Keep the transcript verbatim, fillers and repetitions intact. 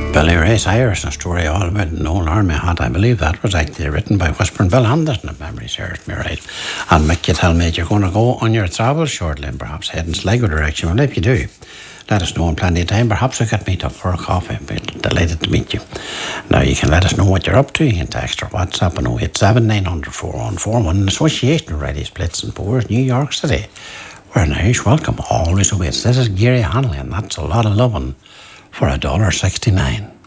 Billy Ray Cyrus, a story all about an old army hat. I believe that was actually written by Whispering Bill Anderson, if memory serves me right. And Mick, you tell me you're going to go on your travels shortly and perhaps head in Sligo direction. Well, if you do, let us know in plenty of time. Perhaps we could meet up for a coffee. I'd be delighted to meet you. Now, you can let us know what you're up to. You can text or WhatsApp on oh eight seven, nine hundred, four one four one in association with Radio Splits and Pours, New York City. We're an Irish welcome, always awaits. This is Gary Hanley, and that's a lot of loving for a dollar sixty-nine.